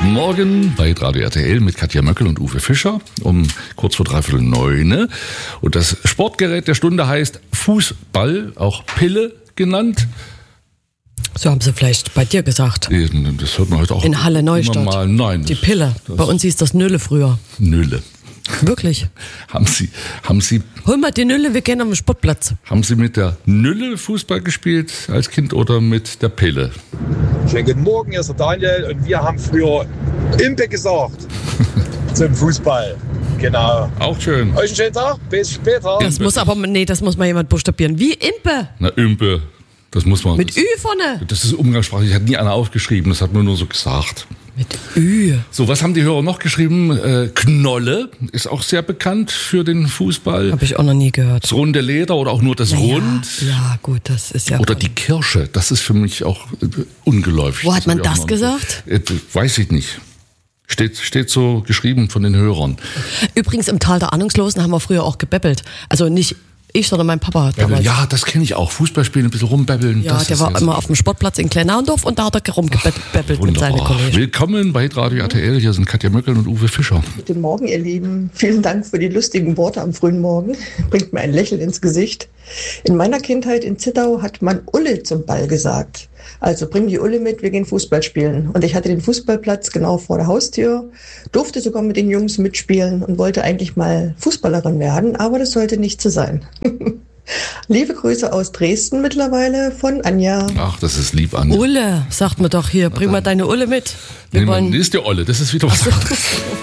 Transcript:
Morgen bei Radio RTL mit Katja Möckel und Uwe Fischer um kurz vor 8:45. Und das Sportgerät der Stunde heißt Fußball, auch Pille genannt. So haben sie vielleicht bei dir gesagt. Das hört man heute auch. In Halle Neustadt. Mal. Nein. Die Pille. Bei uns hieß das Nülle früher. Nülle. Wirklich? Haben Sie Hol mal die Nülle, wir gehen auf den Sportplatz. Haben Sie mit der Nülle Fußball gespielt als Kind oder mit der Pille? Schönen guten Morgen, hier ist der Daniel und wir haben früher Impe gesagt zum Fußball. Genau. Auch schön. Euch einen schönen Tag, bis später. Das muss mal jemand buchstabieren. Wie Impe? Na, Impe. Das muss man. Mit Ü vorne? Das ist umgangssprachlich. Hat nie einer aufgeschrieben. Das hat man nur so gesagt. Mit Ü. So, was haben die Hörer noch geschrieben? Knolle ist auch sehr bekannt für den Fußball. Habe ich auch noch nie gehört. Das runde Leder oder auch nur das Rund. Ja, gut, das ist ja. Oder die Kirsche. Das ist für mich auch ungeläufig. Wo hat man das gesagt? Weiß ich nicht. Steht so geschrieben von den Hörern. Übrigens im Tal der Ahnungslosen haben wir früher auch gebebbelt. Also nicht ich, sondern mein Papa damals. Ja, das kenne ich auch. Fußball spielen, ein bisschen rumbebbeln. Ja, der war immer auf dem Sportplatz in Kleinauendorf und da hat er rumgebebbelt mit seinen Kollegen. Willkommen bei Radio RTL. Hier sind Katja Möckel und Uwe Fischer. Guten Morgen, ihr Lieben. Vielen Dank für die lustigen Worte am frühen Morgen. Bringt mir ein Lächeln ins Gesicht. In meiner Kindheit in Zittau hat man Ulle zum Ball gesagt. Also bring die Ulle mit, wir gehen Fußball spielen. Und ich hatte den Fußballplatz genau vor der Haustür, durfte sogar mit den Jungs mitspielen und wollte eigentlich mal Fußballerin werden, aber das sollte nicht so sein. Liebe Grüße aus Dresden mittlerweile von Anja. Ach, das ist lieb, Anja. Ulle, sagt man doch hier, bring mal deine Ulle mit. Das ist die Olle, das ist wieder was anderes.